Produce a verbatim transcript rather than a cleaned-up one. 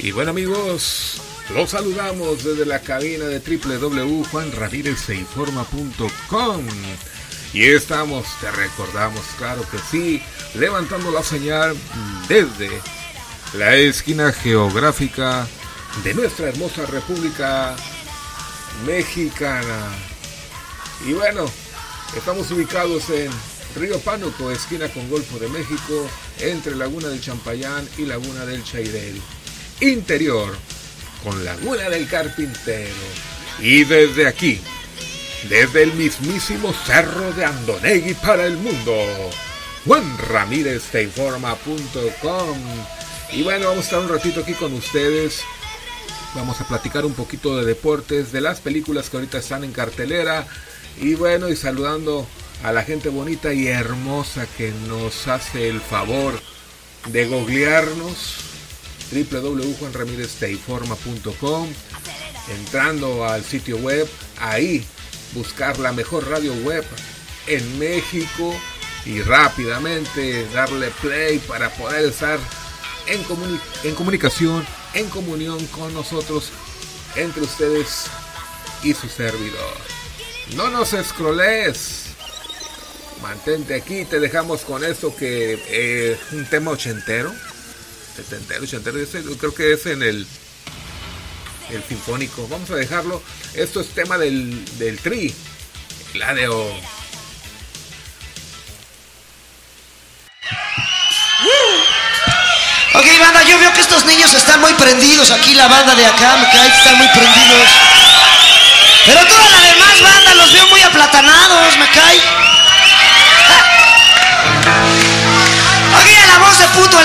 Y bueno, amigos, los saludamos desde la cabina de doble u doble u doble u punto juan ramírez se informa punto com. Y estamos, te recordamos, claro que sí, levantando la señal desde la esquina geográfica de nuestra hermosa República Mexicana. Y bueno, estamos ubicados en Río Pánuco, esquina con Golfo de México, entre Laguna del Champayán y Laguna del Chairel. Interior, con Laguna del Carpintero. Y desde aquí, desde el mismísimo Cerro de Andonegui para el mundo, juan ramírez se informa punto com. Y bueno, vamos a estar un ratito aquí con ustedes. Vamos a platicar un poquito de deportes, de las películas que ahorita están en cartelera. Y bueno, y saludando a la gente bonita y hermosa que nos hace el favor de googlearnos. doble u doble u doble u punto juan ramírez se informa punto com. Entrando al sitio web, ahí buscar la mejor radio web en México y rápidamente darle play para poder estar en, comuni- en comunicación, en comunión con nosotros, entre ustedes y su servidor. No nos escroles, mantente aquí. Te dejamos con esto que es eh, un tema ochentero, setentero, ochentero, creo que es en el el sinfónico. Vamos a dejarlo. Esto es tema del, del Tri, la de O. Ok, banda, yo veo que estos niños están muy prendidos. Aquí la banda de acá, me cae que están muy prendidos. Pero toda la demás banda los veo muy aplatanados, me cae. Ok, la voz de puto.